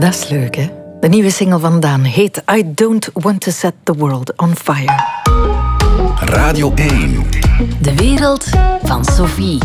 Dat is leuk, hè? De nieuwe single van Daan heet I Don't Want to Set the World on Fire. Radio 1. De wereld van Sophie.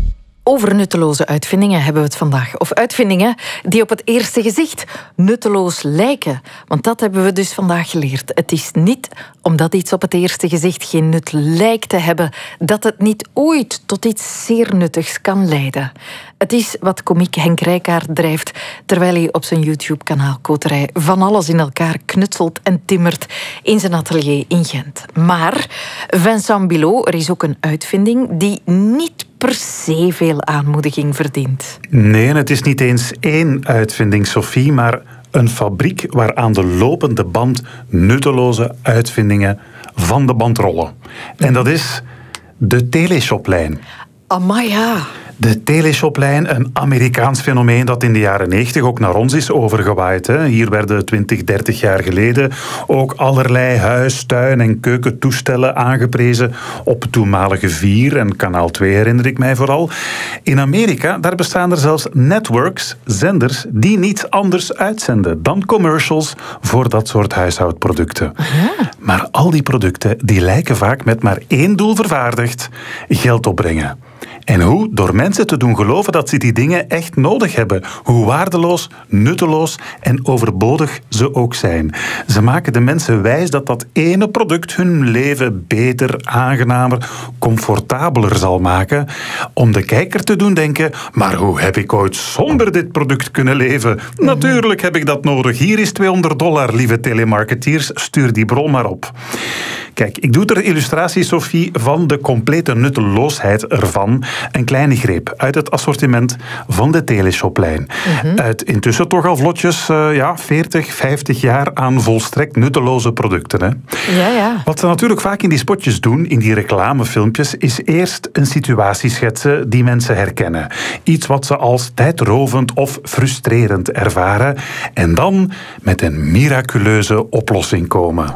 Over nutteloze uitvindingen hebben we het vandaag. Of uitvindingen die op het eerste gezicht nutteloos lijken. Want dat hebben we dus vandaag geleerd. Het is niet omdat iets op het eerste gezicht geen nut lijkt te hebben, dat het niet ooit tot iets zeer nuttigs kan leiden. Het is wat komiek Henk Rijkaard drijft, terwijl hij op zijn YouTube-kanaal Koterij van alles in elkaar knutselt en timmert in zijn atelier in Gent. Maar Vincent Bilot, er is ook een uitvinding die niet per se veel aanmoediging verdient. Nee, en het is niet eens één uitvinding, Sophie, maar een fabriek waar aan de lopende band nutteloze uitvindingen van de band rollen. En dat is de teleshoplijn. Amai, ja. De teleshoplijn, een Amerikaans fenomeen dat in de jaren 90 ook naar ons is overgewaaid. Hier werden 20, 30 jaar geleden ook allerlei huis-, tuin- en keukentoestellen aangeprezen op het toenmalige 4 en kanaal 2 herinner ik mij vooral. In Amerika, daar bestaan er zelfs networks, zenders, die niets anders uitzenden dan commercials voor dat soort huishoudproducten. Ja. Maar al die producten die lijken vaak met maar één doel vervaardigd: geld opbrengen. En hoe? Door mensen te doen geloven dat ze die dingen echt nodig hebben. Hoe waardeloos, nutteloos en overbodig ze ook zijn. Ze maken de mensen wijs dat dat ene product hun leven beter, aangenamer, comfortabeler zal maken. Om de kijker te doen denken: maar hoe heb ik ooit zonder dit product kunnen leven? Natuurlijk heb ik dat nodig. Hier is $200, lieve telemarketeers. Stuur die bron maar op. Kijk, ik doe ter illustratie, Sophie, van de complete nutteloosheid ervan een kleine greep uit het assortiment van de teleshoplijn. Uit intussen toch al vlotjes 40, 50 jaar aan volstrekt nutteloze producten. Hè? Ja. Wat ze natuurlijk vaak in die spotjes doen, in die reclamefilmpjes, is eerst een situatie schetsen die mensen herkennen. Iets wat ze als tijdrovend of frustrerend ervaren. En dan met een miraculeuze oplossing komen.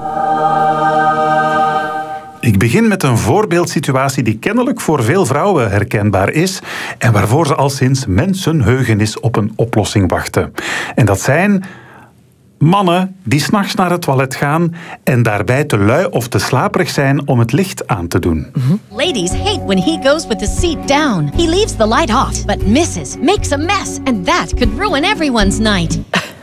Ik begin met een voorbeeldsituatie die kennelijk voor veel vrouwen herkenbaar is en waarvoor ze al sinds mensenheugenis op een oplossing wachten. En dat zijn mannen die 's nachts naar het toilet gaan en daarbij te lui of te slaperig zijn om het licht aan te doen. Ladies hate when he goes with the seat down. He leaves the light off, but Mrs. makes a mess, and that could ruin everyone's night.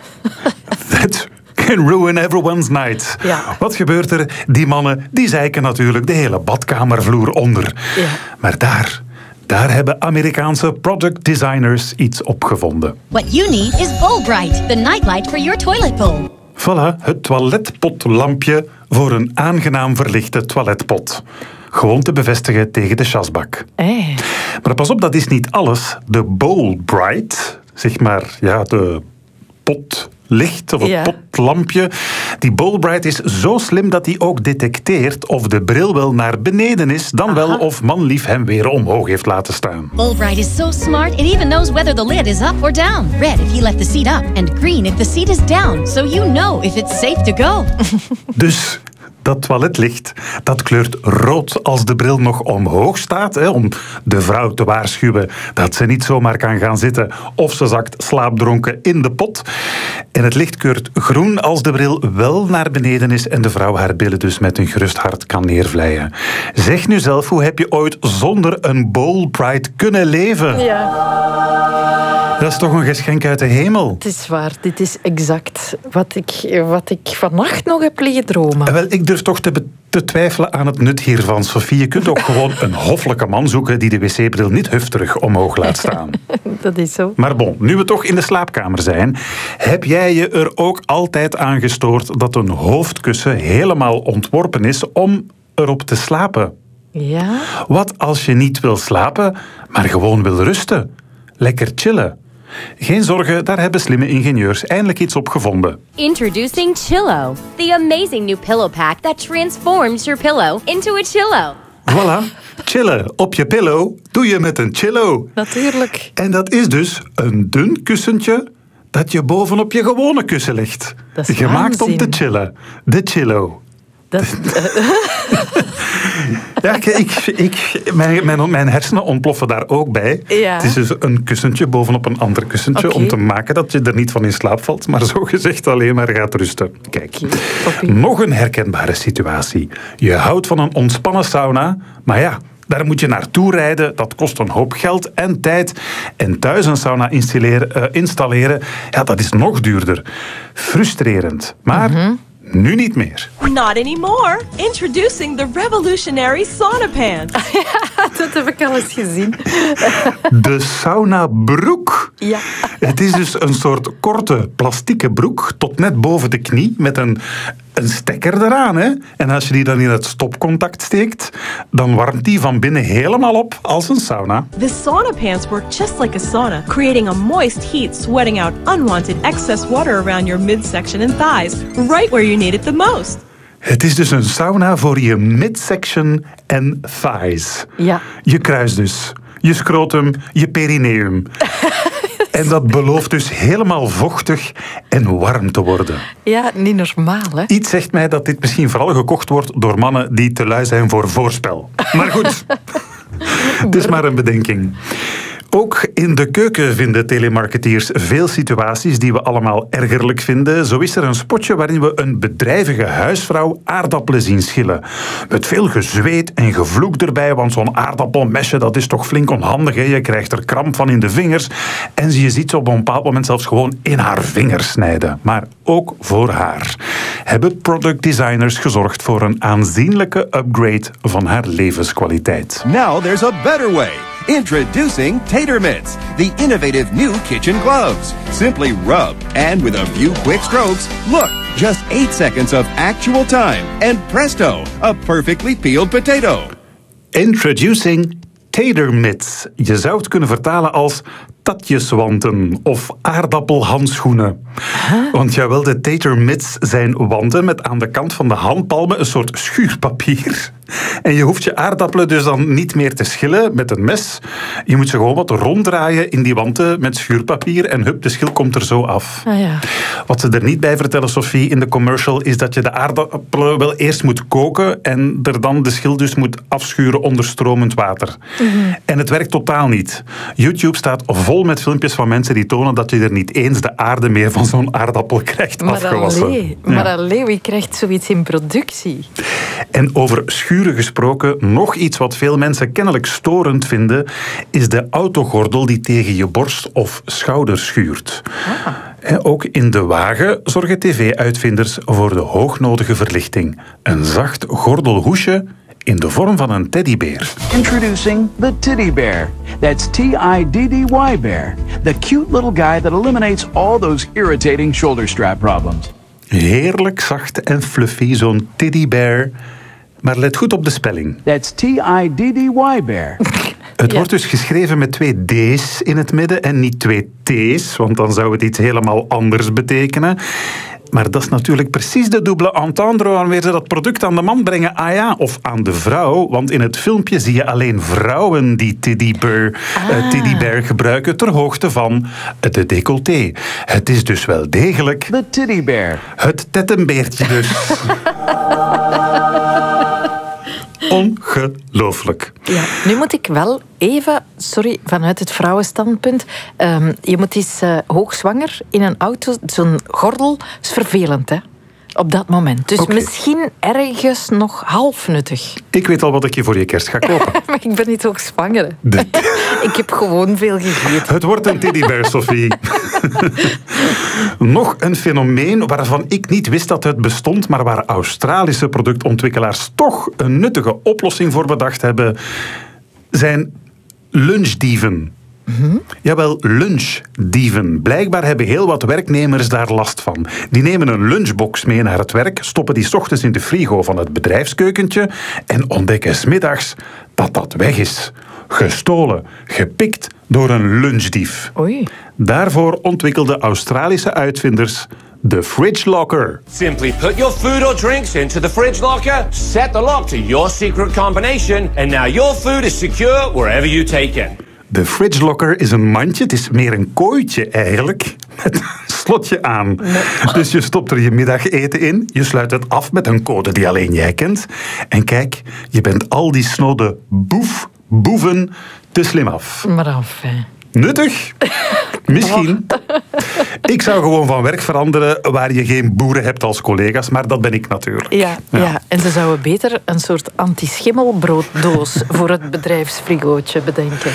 That can ruin everyone's night. Ja. Wat gebeurt er? Die mannen die zeiken natuurlijk de hele badkamervloer onder. Ja. Maar daar hebben Amerikaanse product designers iets opgevonden. What you need is Bowl Bright, the nightlight for your toilet bowl. Voilà, het toiletpotlampje voor een aangenaam verlichte toiletpot. Gewoon te bevestigen tegen de chasbak. Maar pas op, dat is niet alles. De Bowl Bright, zeg maar, de potlicht of het potlampje. Die Bowl Bright is zo slim dat hij ook detecteert of de bril wel naar beneden is, dan wel of manlief hem weer omhoog heeft laten staan. Bowl Bright is so smart, it even knows whether the lid is up or down. Red if he left the seat up, and green if the seat is down. So you know if it's safe to go. Dus dat toiletlicht, dat kleurt rood als de bril nog omhoog staat, om de vrouw te waarschuwen dat ze niet zomaar kan gaan zitten of ze zakt slaapdronken in de pot. En het licht kleurt groen als de bril wel naar beneden is en de vrouw haar billen dus met een gerust hart kan neervlijen. Zeg nu zelf, hoe heb je ooit zonder een Bowl Bright kunnen leven? Ja. Dat is toch een geschenk uit de hemel? Het is waar, dit is exact wat ik vannacht nog heb liggen dromen. Wel, ik durf toch te twijfelen aan het nut hiervan, Sophie. Je kunt ook gewoon een hoffelijke man zoeken die de wc-bril niet hufterig omhoog laat staan. Dat is zo. Maar bon, nu we toch in de slaapkamer zijn, heb jij je er ook altijd aan gestoord dat een hoofdkussen helemaal ontworpen is om erop te slapen? Ja? Wat als je niet wil slapen, maar gewoon wil rusten? Lekker chillen. Geen zorgen, daar hebben slimme ingenieurs eindelijk iets op gevonden. Introducing Chillo, the amazing new pillow pack that transforms your pillow into a Chillo. Voilà, chillen op je pillow doe je met een Chillo. Natuurlijk. En dat is dus een dun kussentje dat je bovenop je gewone kussen ligt. Dat is gemaakt om waanzin. te chillen. De Chillo. Ja, mijn hersenen ontploffen daar ook bij. Ja. Het is dus een kussentje bovenop een ander kussentje om te maken dat je er niet van in slaap valt, maar zo gezegd alleen maar gaat rusten. Kijk, nog een herkenbare situatie. Je houdt van een ontspannen sauna, maar ja, daar moet je naartoe rijden, dat kost een hoop geld en tijd. En thuis een sauna installeren, ja, dat is nog duurder. Frustrerend, maar nu niet meer. Not anymore. Introducing the revolutionary sauna pants. Dat heb ik al eens gezien. De saunabroek. Ja. Het is dus een soort korte plastieke broek tot net boven de knie met een stekker eraan. Hè? En als je die dan in het stopcontact steekt, dan warmt die van binnen helemaal op als een sauna. The sauna pants work just like a sauna, creating a moist heat, sweating out unwanted excess water around your midsection and thighs, right where you need it the most. Het is dus een sauna voor je midsection en thighs. Ja. Je kruis dus. Je scrotum, je perineum. En dat belooft dus helemaal vochtig en warm te worden. Ja, niet normaal, hè? Iets zegt mij dat dit misschien vooral gekocht wordt door mannen die te lui zijn voor voorspel. Maar goed, het is maar een bedenking. Ook in de keuken vinden telemarketeers veel situaties die we allemaal ergerlijk vinden. Zo is er een spotje waarin we een bedrijvige huisvrouw aardappelen zien schillen. Met veel gezweet en gevloek erbij, want zo'n aardappelmesje, dat is toch flink onhandig. Hè? Je krijgt er kramp van in de vingers. En je ziet ze op een bepaald moment zelfs gewoon in haar vingers snijden. Maar ook voor haar hebben productdesigners gezorgd voor een aanzienlijke upgrade van haar levenskwaliteit. Now there's a better way. Introducing Tater Mitts, the innovative new kitchen gloves. Simply rub, and with a few quick strokes, look, just 8 seconds of actual time, and presto, a perfectly peeled potato. Introducing Tater Mitts. Je zou het kunnen vertalen als tatjeswanten of aardappelhandschoenen. Want jawel, de Tater Mitts zijn wanten met aan de kant van de handpalmen een soort schuurpapier. En je hoeft je aardappelen dus dan niet meer te schillen met een mes. Je moet ze gewoon wat ronddraaien in die wanten met schuurpapier en hup, de schil komt er zo af. Ah, ja. Wat ze er niet bij vertellen, Sophie, in de commercial, is dat je de aardappelen wel eerst moet koken en er dan de schil dus moet afschuren onder stromend water. En het werkt totaal niet. YouTube staat vol met filmpjes van mensen die tonen dat je er niet eens de aarde meer van zo'n aardappel krijgt afgewassen. Maar allee, wie krijgt zoiets in productie? En over schuren gesproken, nog iets wat veel mensen kennelijk storend vinden, is de autogordel die tegen je borst of schouder schuurt. En ook in de wagen zorgen tv-uitvinders voor de hoognodige verlichting. Een zacht gordelhoesje in de vorm van een teddybeer. Introducing the Titty Bear. That's T-I-D-D-Y Bear. The cute little guy that eliminates all those irritating shoulder strap problems. Heerlijk zacht en fluffy, zo'n teddybear. Maar let goed op de spelling. That's T-I-D-D-Y Bear. Het wordt dus geschreven met 2 D's in het midden en niet 2 T's, want dan zou het iets helemaal anders betekenen. Maar dat is natuurlijk precies de double entendre wanneer ze dat product aan de man brengen. Ah ja, of aan de vrouw. Want in het filmpje zie je alleen vrouwen die teddybear gebruiken ter hoogte van de décolleté. Het is dus wel degelijk The Titty Bear. het tettenbeertje dus. Ongelooflijk. Ja, nu moet ik wel even, sorry, vanuit het vrouwenstandpunt, je moet eens hoogzwanger in een auto, zo'n gordel, is vervelend, hè? Op dat moment. Dus misschien ergens nog half nuttig. Ik weet al wat ik je voor je kerst ga kopen. Maar ik ben niet hoogzwanger. Ik heb gewoon veel gegeten. Het wordt een teddybear, Sophie. Nog een fenomeen waarvan ik niet wist dat het bestond, maar waar Australische productontwikkelaars toch een nuttige oplossing voor bedacht hebben, zijn lunchdieven. Jawel, lunchdieven. Blijkbaar hebben heel wat werknemers daar last van. Die nemen een lunchbox mee naar het werk, stoppen die 's ochtends in de frigo van het bedrijfskeukentje en ontdekken 's middags dat dat weg is. Gestolen, gepikt door een lunchdief. Oei. Daarvoor ontwikkelden Australische uitvinders de fridge locker. Simply put your food or drinks into the fridge locker, set the lock to your secret combination, and now your food is secure wherever you take it. De fridge locker is een mandje, het is meer een kooitje eigenlijk, met slotje aan. Nee. Dus je stopt er je middageten in, je sluit het af met een code die alleen jij kent. En kijk, je bent al die snode boeven te slim af. Maar enfin. Nuttig? Misschien. Ik zou gewoon van werk veranderen waar je geen boeren hebt als collega's, maar dat ben ik natuurlijk. Ja. En ze zouden beter een soort anti-schimmelbrooddoos voor het bedrijfsfrigootje bedenken.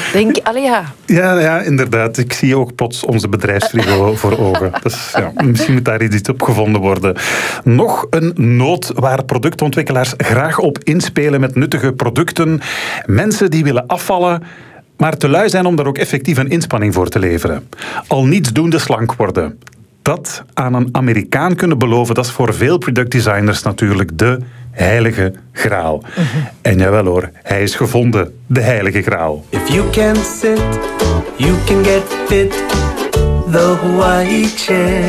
Ja, inderdaad. Ik zie ook plots onze bedrijfsfrigo voor ogen. Dus misschien moet daar iets op gevonden worden. Nog een nood waar productontwikkelaars graag op inspelen met nuttige producten. Mensen die willen afvallen, maar te lui zijn om daar ook effectief een inspanning voor te leveren. Al nietsdoende slank worden. Dat aan een Amerikaan kunnen beloven, dat is voor veel productdesigners natuurlijk de heilige graal. En jawel hoor, hij is gevonden, de heilige graal. If you can sit, you can get fit. The Hawaii Chair.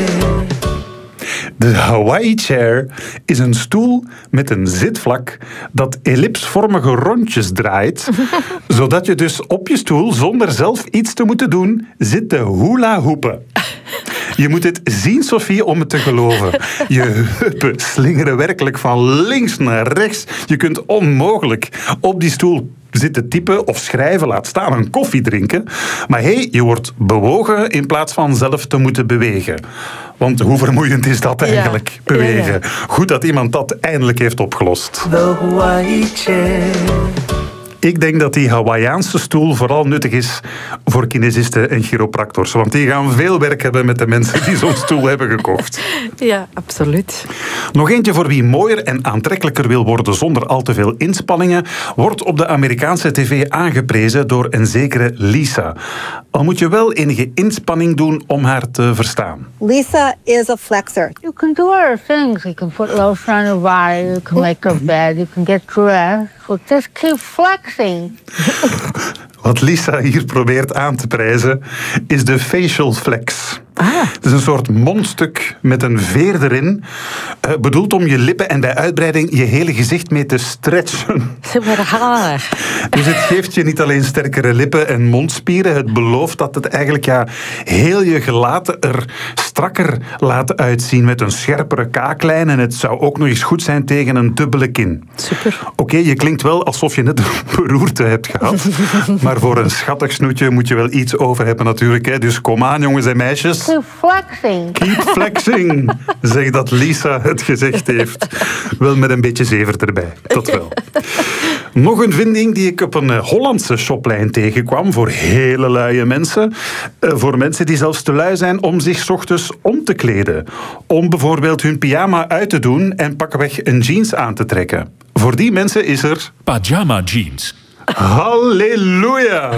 De Hawaii Chair is een stoel met een zitvlak dat ellipsvormige rondjes draait, zodat je dus op je stoel, zonder zelf iets te moeten doen, zit te hula-hoepen. Je moet het zien, Sophie, om het te geloven. Je heupen slingeren werkelijk van links naar rechts. Je kunt onmogelijk op die stoel zitten typen of schrijven, laat staan een koffie drinken. Maar je wordt bewogen in plaats van zelf te moeten bewegen. Want hoe vermoeiend is dat eigenlijk, bewegen? Ja. Goed dat iemand dat eindelijk heeft opgelost. The Hawaii Chair. Ik denk dat die Hawaiiaanse stoel vooral nuttig is voor kinesisten en chiropractors. Want die gaan veel werk hebben met de mensen die zo'n stoel hebben gekocht. Ja, absoluut. Nog eentje voor wie mooier en aantrekkelijker wil worden zonder al te veel inspanningen, wordt op de Amerikaanse tv aangeprezen door een zekere Lisa. Al moet je wel enige inspanning doen om haar te verstaan. Lisa is a flexer. You can do other things. You can put lotion on your body. You can make your bed. You can get dressed. So just keep flexing. Wat Lisa hier probeert aan te prijzen is de facial flex. Het is een soort mondstuk met een veer erin, bedoeld om je lippen en bij uitbreiding je hele gezicht mee te stretchen. Dus het geeft je niet alleen sterkere lippen en mondspieren, het belooft dat het eigenlijk heel je gelaten er strakker laat uitzien met een scherpere kaaklijn en het zou ook nog eens goed zijn tegen een dubbele kin. Super. Oké, je klinkt wel alsof je net een beroerte hebt gehad, maar voor een schattig snoetje moet je wel iets over hebben natuurlijk. Hè. Dus kom aan jongens en meisjes. Keep flexing. Keep flexing, zeg dat Lisa het gezegd heeft. Wel met een beetje zever erbij, dat wel. Nog een vinding die ik op een Hollandse shoplijn tegenkwam voor hele luie mensen. Voor mensen die zelfs te lui zijn om zich 's ochtends om te kleden. Om bijvoorbeeld hun pyjama uit te doen en pakweg een jeans aan te trekken. Voor die mensen is er Pajama jeans. Halleluja!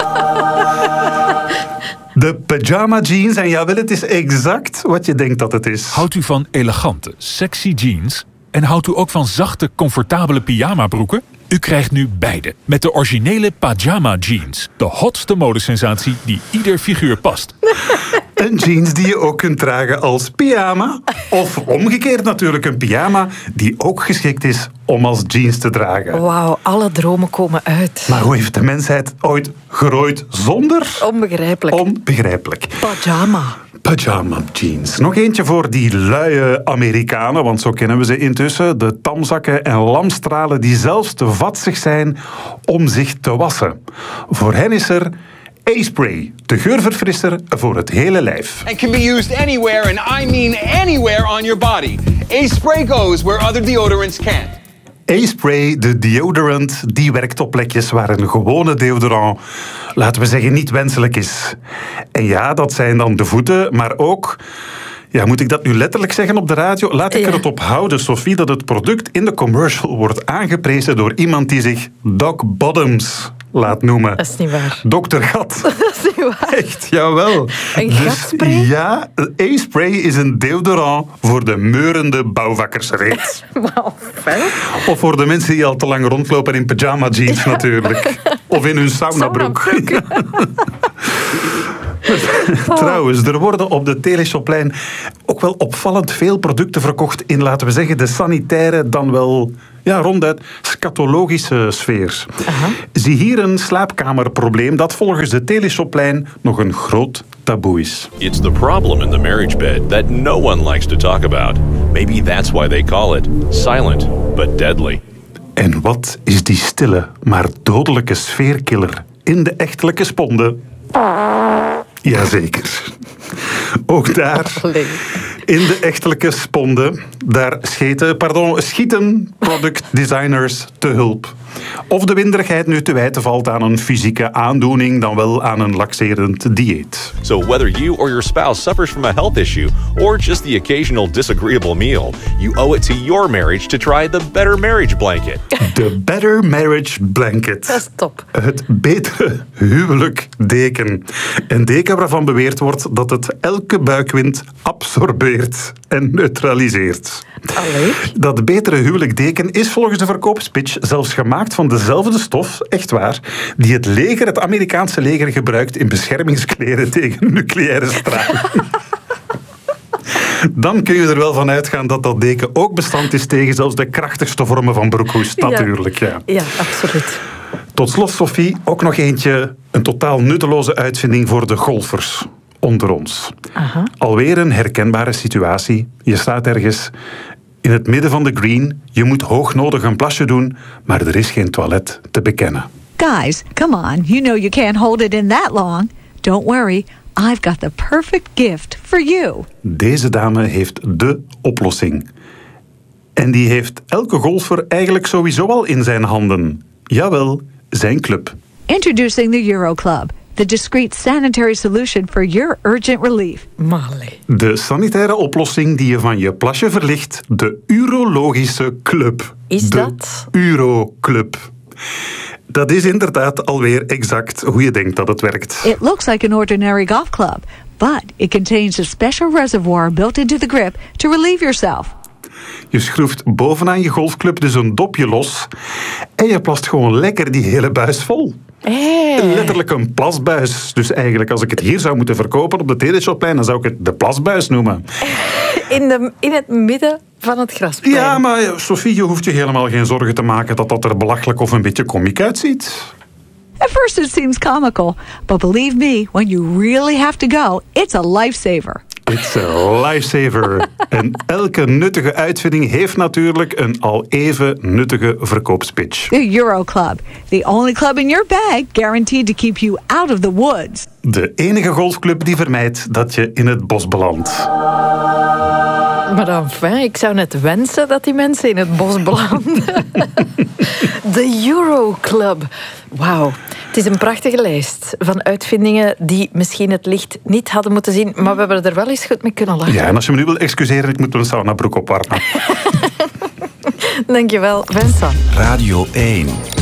De pyjama jeans, en jawel, het is exact wat je denkt dat het is. Houdt u van elegante, sexy jeans? En houdt u ook van zachte, comfortabele pyjamabroeken? U krijgt nu beide. Met de originele Pajama jeans. De hotste modesensatie die ieder figuur past. Een jeans die je ook kunt dragen als pyjama. Of omgekeerd natuurlijk een pyjama die ook geschikt is om als jeans te dragen. Wauw, alle dromen komen uit. Maar hoe heeft de mensheid ooit gerooid zonder? Onbegrijpelijk. Onbegrijpelijk. Pajama jeans. Nog eentje voor die luie Amerikanen, want zo kennen we ze intussen. De tamzakken en lamstralen die zelfs te vatsig zijn om zich te wassen. Voor hen is er A-spray, de geurverfrisser voor het hele lijf. And can be used anywhere, and I mean anywhere on your body. A-spray goes where other deodorants can't. A-spray, de deodorant, die werkt op plekjes waar een gewone deodorant, laten we zeggen, niet wenselijk is. En ja, dat zijn dan de voeten, maar ook... Ja, moet ik dat nu letterlijk zeggen op de radio? Laat ik er het op houden, Sophie, dat het product in de commercial wordt aangeprezen door iemand die zich Doc Bottoms laat noemen. Dat is niet waar. Dr. Gat. Dat is niet waar. Echt, jawel. Een gatspray? Ja, A-spray is een deodorant voor de meurende bouwvakkersreet. Wauw, fijn. Of voor de mensen die al te lang rondlopen in pyjama jeans natuurlijk. Of in hun saunabroek. Trouwens, er worden op de Teleshoplijn ook wel opvallend veel producten verkocht in, laten we zeggen, de sanitaire, dan wel ronduit scatologische sfeer. Zie hier een slaapkamerprobleem dat volgens de Teleshoplijn nog een groot taboe is. It's the problem in the marriage bed that no one likes to talk about. Maybe that's why they call it silent but deadly. En wat is die stille, maar dodelijke sfeerkiller in de echtelijke sponde? Jazeker. Ook daar, in de echtelijke sponde, daar schieten productdesigners te hulp. Of de winderigheid nu te wijten valt aan een fysieke aandoening dan wel aan een laxerend dieet. So whether you or your spouse suffers from a health issue or just the occasional disagreeable meal, you owe it to your marriage to try the Better Marriage Blanket. De Better Marriage Blanket. Dat is top. Het betere huwelijkdeken. Een deken waarvan beweerd wordt dat het elke buikwind absorbeert en neutraliseert. Allee. Dat betere huwelijkdeken is volgens de verkoopspitch zelfs gemaakt van dezelfde stof, echt waar, die het Amerikaanse leger gebruikt in beschermingskleren tegen nucleaire straling. Dan kun je er wel van uitgaan dat dat deken ook bestand is tegen zelfs de krachtigste vormen van broekhoest, natuurlijk. Ja, absoluut. Tot slot, Sophie, ook nog eentje, een totaal nutteloze uitvinding voor de golfers onder ons. Aha. Alweer een herkenbare situatie. Je staat ergens in het midden van de green, je moet hoognodig een plasje doen, maar er is geen toilet te bekennen. Guys, come on, you know you can't hold it in that long. Don't worry, I've got the perfect gift for you. Deze dame heeft de oplossing. En die heeft elke golfer eigenlijk sowieso al in zijn handen. Jawel, zijn club. Introducing the Euro Club, the discreet sanitary solution for your urgent relief. Marley. De sanitaire oplossing die je van je plasje verlicht, de urologische club. Is dat? De Euroclub. Dat is inderdaad alweer exact hoe je denkt dat het werkt. It looks like an ordinary golf club, but it contains a special reservoir built into the grip to relieve yourself. Je schroeft bovenaan je golfclub dus een dopje los en je plast gewoon lekker die hele buis vol. Letterlijk een plasbuis. Dus eigenlijk, als ik het hier zou moeten verkopen op de Teleshoplijn, dan zou ik het de plasbuis noemen. In het midden van het grasplein. Ja, maar Sophie, je hoeft je helemaal geen zorgen te maken dat dat er belachelijk of een beetje komiek uitziet. At first it seems comical, but believe me, when you really have to go, it's a lifesaver. It's a lifesaver. En elke nuttige uitvinding heeft natuurlijk een al even nuttige verkoopspitch. The Euro Club, the only club in your bag guaranteed to keep you out of the woods. De enige golfclub die vermijdt dat je in het bos belandt. Maar enfin, ik zou net wensen dat die mensen in het bos belanden. De Euroclub. Wauw. Het is een prachtige lijst van uitvindingen die misschien het licht niet hadden moeten zien, maar we hebben er wel eens goed mee kunnen lachen. Ja, en als je me nu wil excuseren, ik moet een saunabroek opwarmen. Dankjewel, Vincent. Radio 1.